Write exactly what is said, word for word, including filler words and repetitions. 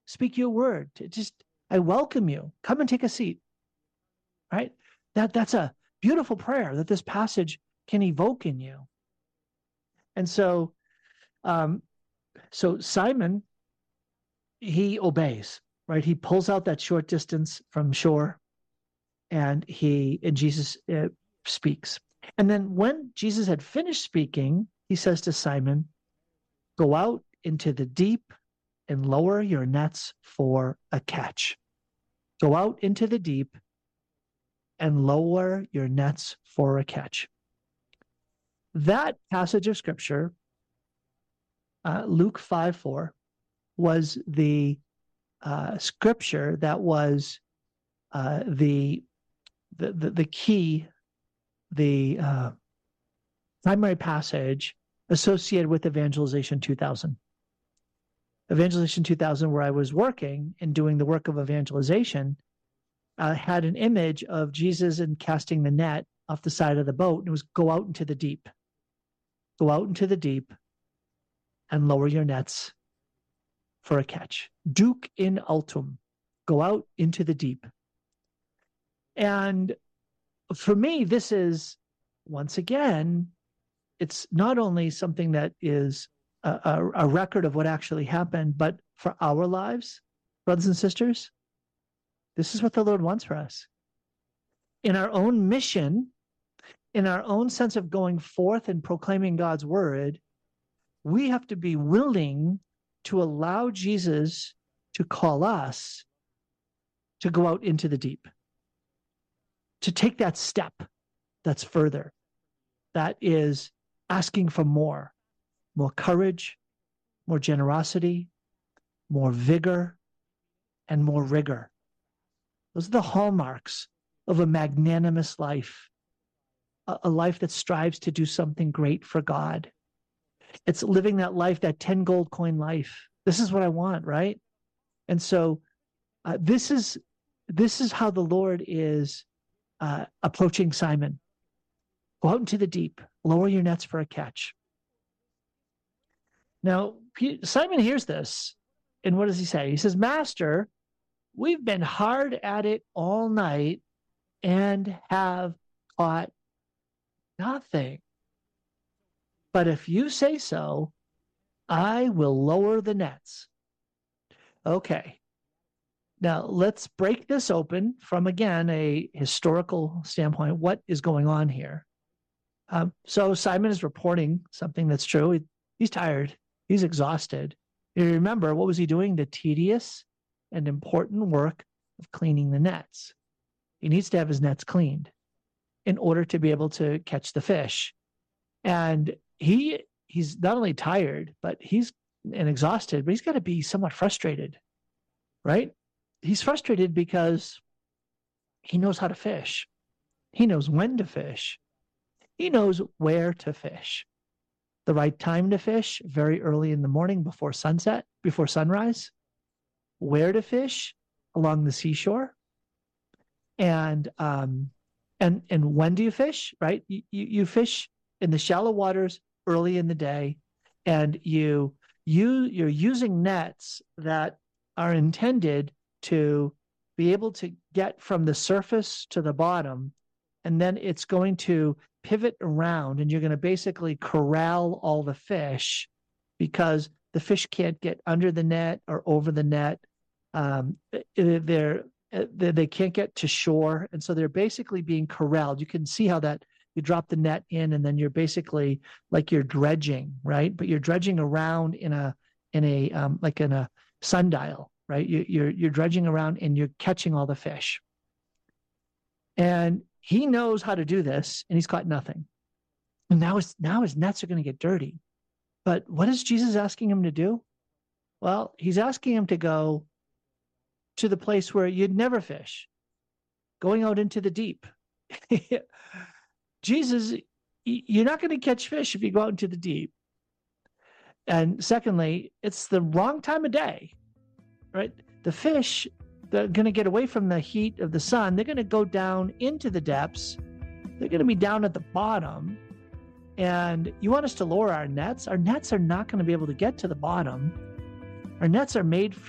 speak your word. To just, I welcome you. Come and take a seat. Right? That that's a beautiful prayer that this passage can evoke in you. And so, um, so Simon, he obeys, right? He pulls out that short distance from shore, and he and Jesus uh, speaks. And then when Jesus had finished speaking, he says to Simon, "Go out into the deep and lower your nets for a catch." Go out into the deep and lower your nets for a catch. That passage of scripture, uh, Luke five four, was the uh, scripture that was uh, the, the, the the key, the uh, primary passage associated with Evangelization two thousand. Evangelization two thousand, where I was working and doing the work of evangelization, uh, had an image of Jesus and casting the net off the side of the boat, and it was go out into the deep. Go out into the deep and lower your nets for a catch. Duc in altum. Go out into the deep. And for me, this is, once again, it's not only something that is a, a, a record of what actually happened, but for our lives, brothers and sisters, this is what the Lord wants for us. In our own mission, in our own sense of going forth and proclaiming God's word, we have to be willing to allow Jesus to call us to go out into the deep, to take that step that's further, that is asking for more, more courage, more generosity, more vigor, and more rigor. Those are the hallmarks of a magnanimous life, a, a life that strives to do something great for God. It's living that life, that ten gold coin life. This is what I want, right? And so uh, this is this is how the Lord is uh, approaching Simon. Go out into the deep, lower your nets for a catch. Now, Simon hears this, and what does he say? He says, "Master, we've been hard at it all night and have caught nothing. But if you say so, I will lower the nets." Okay. Now, let's break this open from, again, a historical standpoint. What is going on here? Um, so Simon is reporting something that's true. He, he's tired. He's exhausted. You remember, what was he doing? The tedious and important work of cleaning the nets. He needs to have his nets cleaned in order to be able to catch the fish. And he he's not only tired, but he's and exhausted, but he's got to be somewhat frustrated, right? He's frustrated because he knows how to fish. He knows when to fish. He knows where to fish. The right time to fish, very early in the morning before sunset, before sunrise. Where to fish, along the seashore. And um, and and when do you fish, right? You, you, you fish in the shallow waters early in the day, and you you you're using nets that are intended to be able to get from the surface to the bottom, and then it's going to pivot around, and you're going to basically corral all the fish because the fish can't get under the net or over the net. Um, they're they can't get to shore, and so they're basically being corralled. You can see how that you drop the net in, and then you're basically like you're dredging, right? But you're dredging around in a in a um, like in a sundial, right? You, you're you're dredging around and you're catching all the fish. And he knows how to do this, and he's caught nothing. And now his now his nets are going to get dirty. But what is Jesus asking him to do? Well, he's asking him to go to the place where you'd never fish, going out into the deep. Jesus, you're not going to catch fish if you go out into the deep. And secondly, it's the wrong time of day, right? The fish, they're going to get away from the heat of the sun. They're going to go down into the depths. They're going to be down at the bottom. And you want us to lower our nets? Our nets are not going to be able to get to the bottom. Our nets are made